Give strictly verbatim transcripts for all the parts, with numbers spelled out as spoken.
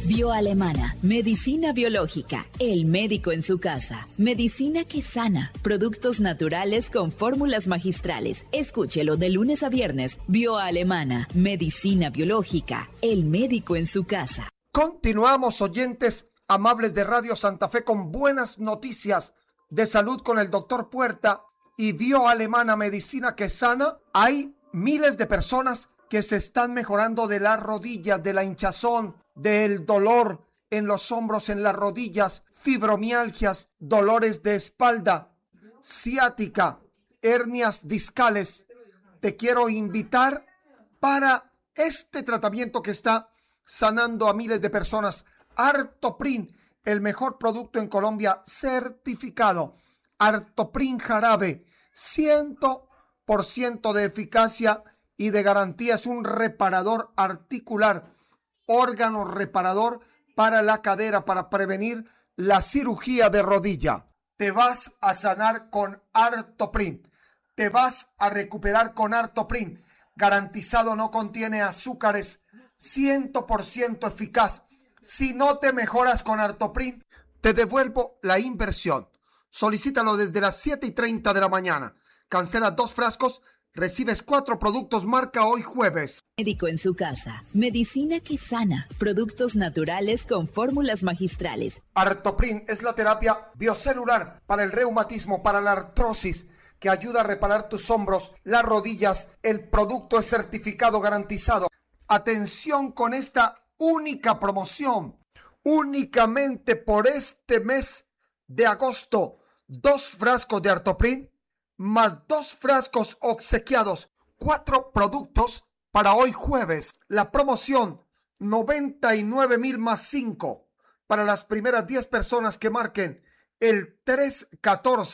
Bioalemana, medicina biológica, el médico en su casa, medicina que sana, productos naturales con fórmulas magistrales. Escúchelo de lunes a viernes. Bioalemana, medicina biológica, el médico en su casa. Continuamos, oyentes amables de Radio Santa Fe, con buenas noticias de salud con el doctor Puerta y Bioalemana, medicina que sana. Hay miles de personas que se están mejorando de las rodillas, de la hinchazón, del dolor en los hombros, en las rodillas, fibromialgias, dolores de espalda, ciática, hernias discales. Te quiero invitar para este tratamiento que está sanando a miles de personas. Artoprin, el mejor producto en Colombia, certificado. Artoprin jarabe, cien por ciento de eficacia y de garantía. Es un reparador articular, órgano reparador para la cadera, para prevenir la cirugía de rodilla. Te vas a sanar con Artoprin. Te vas a recuperar con Artoprin. Garantizado, no contiene azúcares, cien por ciento eficaz. Si no te mejoras con Artoprin, te devuelvo la inversión. Solicítalo desde las siete y treinta de la mañana. Cancela dos frascos, recibes cuatro productos marca Hoy Jueves. Médico en su casa, medicina que sana, productos naturales con fórmulas magistrales. Artoprin es la terapia biocelular para el reumatismo, para la artrosis, que ayuda a reparar tus hombros, las rodillas. El producto es certificado, garantizado. Atención con esta única promoción, únicamente por este mes de agosto. Dos frascos de Artoprin más dos frascos obsequiados, cuatro productos para hoy jueves. La promoción, noventa y nueve mil más cinco para las primeras diez personas que marquen el tres uno cuatro,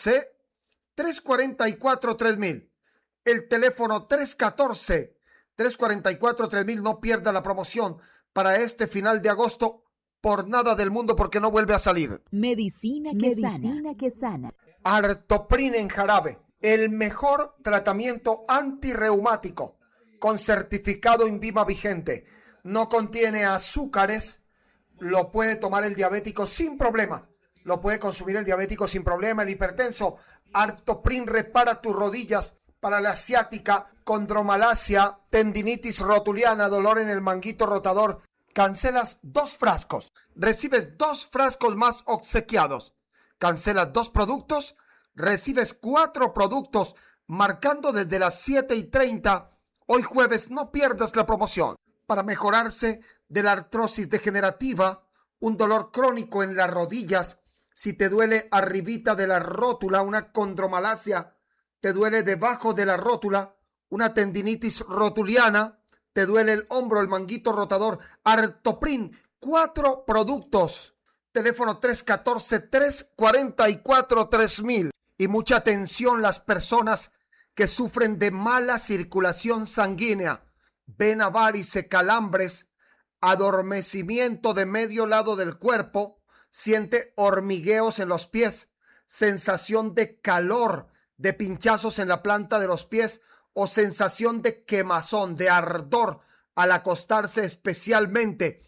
tres cuatro cuatro, tres mil. El teléfono tres uno cuatro, tres cuatro cuatro, tres mil. No pierda la promoción para este final de agosto por nada del mundo, porque no vuelve a salir. Medicina que Medicina sana. que sana. Artoprin en jarabe, el mejor tratamiento antirreumático con certificado INVIMA vigente. No contiene azúcares, lo puede tomar el diabético sin problema. Lo puede consumir el diabético sin problema, el hipertenso. Artoprin repara tus rodillas para la ciática, condromalacia, tendinitis rotuliana, dolor en el manguito rotador. Cancelas dos frascos, recibes dos frascos más obsequiados. Cancelas dos productos, recibes cuatro productos marcando desde las siete y treinta. Hoy jueves, no pierdas la promoción. Para mejorarse de la artrosis degenerativa, un dolor crónico en las rodillas, si te duele arribita de la rótula, una condromalacia, te duele debajo de la rótula, una tendinitis rotuliana, te duele el hombro, el manguito rotador, Artoprin, cuatro productos. Teléfono tres uno cuatro, tres cuatro cuatro, tres mil. Y mucha atención, las personas que sufren de mala circulación sanguínea, vena varice, calambres, adormecimiento de medio lado del cuerpo, siente hormigueos en los pies, sensación de calor, de pinchazos en la planta de los pies o sensación de quemazón, de ardor al acostarse, especialmente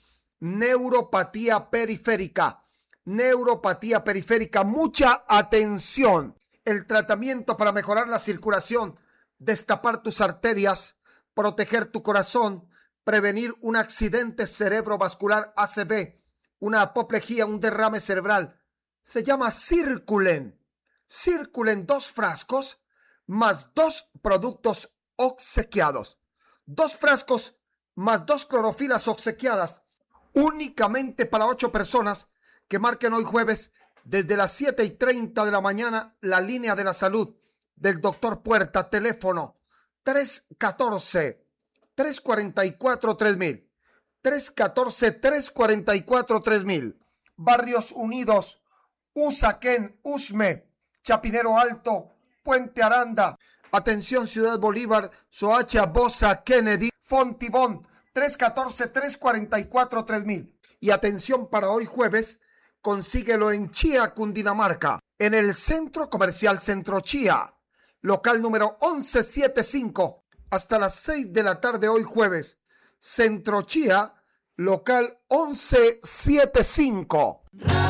neuropatía periférica, neuropatía periférica. Mucha atención. El tratamiento para mejorar la circulación, destapar tus arterias, proteger tu corazón, prevenir un accidente cerebrovascular A C V, una apoplejía, un derrame cerebral, se llama Circulen. Circulen, dos frascos más dos productos obsequiados. Dos frascos más dos clorofilas obsequiadas, únicamente para ocho personas que marquen hoy jueves desde las siete y treinta de la mañana. La línea de la salud del doctor Puerta, teléfono tres uno cuatro, tres cuatro cuatro, tres mil. tres uno cuatro, tres cuatro cuatro, tres mil. Barrios Unidos, Usaquén, Usme, Chapinero Alto, Puente Aranda. Atención, Ciudad Bolívar, Soacha, Bosa, Kennedy, Fontibón, tres uno cuatro, tres cuatro cuatro, tres mil. Y atención, para hoy jueves, consíguelo en Chía, Cundinamarca, en el Centro Comercial Centro Chía, local número once setenta y cinco, hasta las seis de la tarde hoy jueves. Centro Chía, local once setenta y cinco.